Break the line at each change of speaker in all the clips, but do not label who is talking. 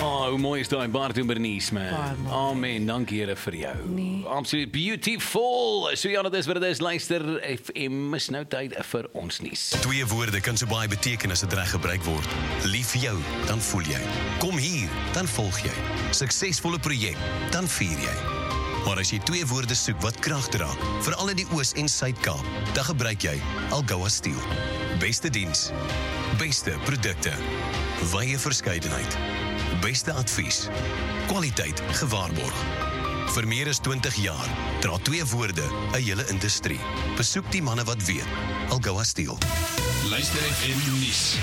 Oh, hoe mooi is daai Bartu Bernice, man. Amen, dankie Here vir jou.
Nee.
Absoluut beautiful. So ja, dit is wat dit is. Luister, FM is nou tyd vir ons nuus.
Twee woorde kan so baie beteken as dit reg gebruik word. Lief vir jou, dan voel jy. Kom hier, dan volg jy. Suksesvolle projek, dan vier jy. Maar as jy twee woorde soek wat krag dra, veral in die Oos- en Suid-Kaap, dan gebruik jy Algoa Steel. Beste diens, beste produkte, wye verskeidenheid, beste advies, kwaliteit gewaarborg. Vir meer as 20 jaar dra twee woorde 'n hele industrie. Besoek die manne wat weet. Algoa Steel.
Luister FM nuus.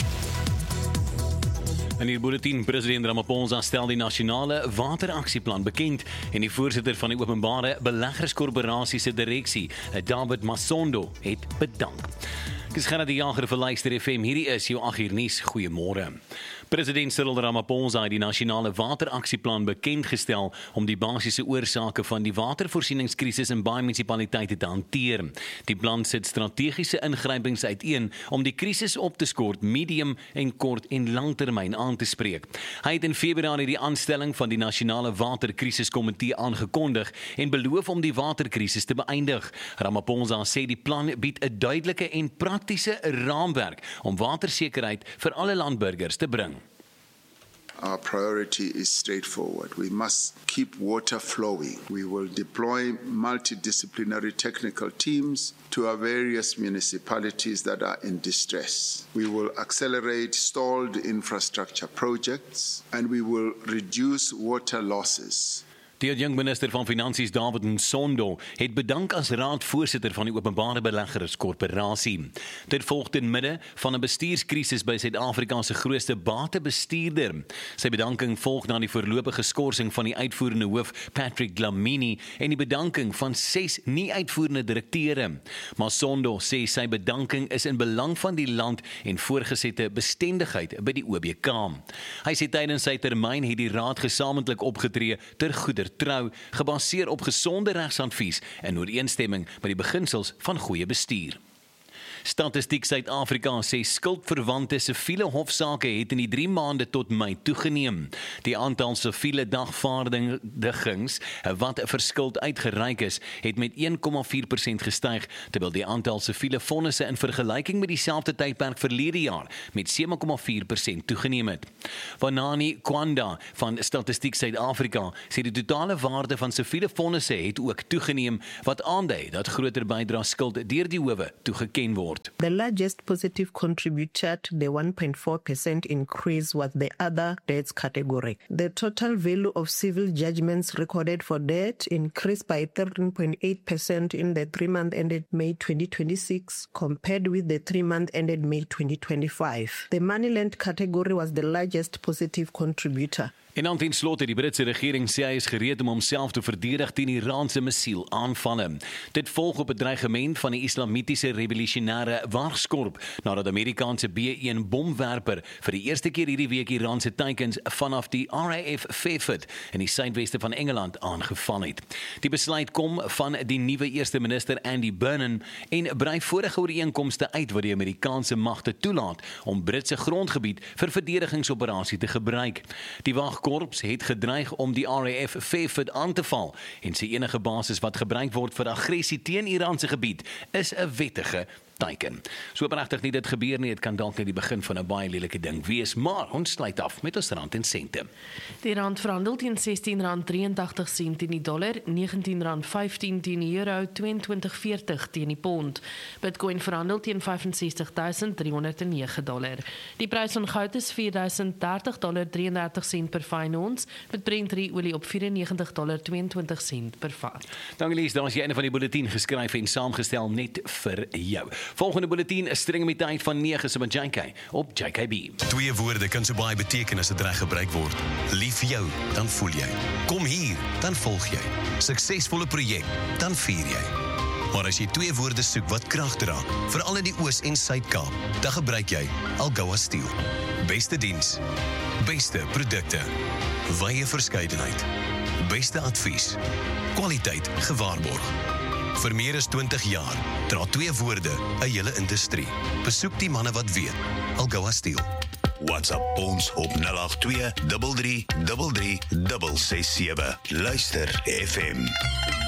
In die bulletin, president Ramaphosa stel die nasionale wateraksieplan bekend en die voorsitter van die openbare beleggerskorporasie se direksie, David Masondo, het bedank. Ek is Gerard die Jager vir Luister FM. Hierdie is jou 8 uur nuus. Goeiemôre. President Cyril Ramaphosa het die nasionale wateraksieplan bekendgestel om die basiese oorsake van die watervoorsieningskrisis in baie munisipaliteite te hanteer. Die plan sit strategiese ingrypings uiteen om die krisis op te skort, medium en kort en langtermyn aan te spreek. Hy het in Februarie die aanstelling van die nasionale waterkrisiskomitee aangekondig en beloof om die waterkrisis te beëindig. Ramaphosa sê die plan bied 'n duidelike en praktiese raamwerk om watersekerheid vir alle landburgers te bring.
Our priority is straightforward. We must keep water flowing. We will deploy multidisciplinary technical teams to our various municipalities that are in distress. We will accelerate stalled infrastructure projects and we will reduce water losses.
Die adjunkminister van Finansies David Masondo het bedank as raadvoorsitter van die openbare beleggerskorporasie. Dit volg ten midde van 'n bestuurskrisis by Suid-Afrika se grootste batebestuurder. Sy bedanking volg na die voorlopige skorsing van die uitvoerende hoof Patrick Dlamini en die bedanking van 6 nie-uitvoerende direkteure. Masondo sê sy bedanking is in belang van die land en voorgesette bestendigheid by die OBK. Hy sê tydens sy termyn het die raad gesamentlik opgetree ter goeder trou, gebaseer op gesonde regsadvies in ooreenstemming met die beginsels van goeie bestuur. Statistiek Suid-Afrika sê skuldverwante siviele hofsaake het in die 3 maande tot Mei toegeneem. Die aantal siviele dagvaardigings wat verskuld uitgereik is, het met 1,4% gestyg, terwyl die aantal siviele vonnisse in vergelyking met dieselfde tydperk verlede jaar met 7,4% toegeneem het. Wanani Kwanda van Statistiek Suid-Afrika sê die totale waarde van siviele vonnisse het ook toegeneem, wat aandui dat groter bydrae skuld deur die howe toegeken word.
The largest positive contributor to the 1.4% increase was the other debts category. The total value of civil judgments recorded for debt increased by 13.8% in the 3-month ended May 2026 compared with the 3-month ended May 2025. The money lent category was the largest positive contributor.
En dan ten slotte, die Britse regering sê hy is gereed om homself te verdedig teen Iraanse missielaanvalle. Dit volg op 'n dreigement van die Islamitiese Revolusionêre Wagskorp, nadat Amerikaanse B-1 bomwerper vir die eerste keer hierdie week Iraanse teikens vanaf die RAF Fairford in die suidweste van Engeland aangeval het. Die besluit kom van die nuwe eerste minister Andy Burnham en brei vorige ooreenkomste uit wat die Amerikaanse magte toelaat om Britse grondgebied vir verdedigingsoperasie te gebruik. Die Korps het gedreig om die RAF Fairford aan te val en sy enige basis wat gebruik word vir aggressie teen Iraanse gebied is 'n wettige teiken. So pragtig nie dit gebeur nie, dit kan dalk net die begin van 'n baie lelike ding wees, maar ons sluit af met ons rand en sente.
Die rand verhandel teen R16.83 teen die dollar, R19.15 teen die euro, $22.40 teen die pond. Bitcoin verhandel teen $65.309. Die prys van goud is $4.030.33 per fyn ons, met Brent olie op $94.22 per vat.
Dankie Lies, daar is jy einde van die bulletin geskryf en saamgestel net vir jou. Volgende bulletin is streng met tyd van 9 se met JK op JKB.
Twee woorde kan so baie beteken as dit reg gebruik word. Lief vir jou, dan voel jy. Kom hier, dan volg jy. Suksesvolle projek, dan vier jy. Maar as jy twee woorde soek wat krag dra, veral in die Oos- en Suid-Kaap, dan gebruik jy Algoa Steel. Beste diens, beste produkte, wye verskeidenheid, beste advies, kwaliteit gewaarborg. Vir meer as 20 jaar dra twee woorde 'n hele industrie. Besoek die manne wat weet. Algoa Steel. WhatsApp ons op 082 33 33 667. Luister FM.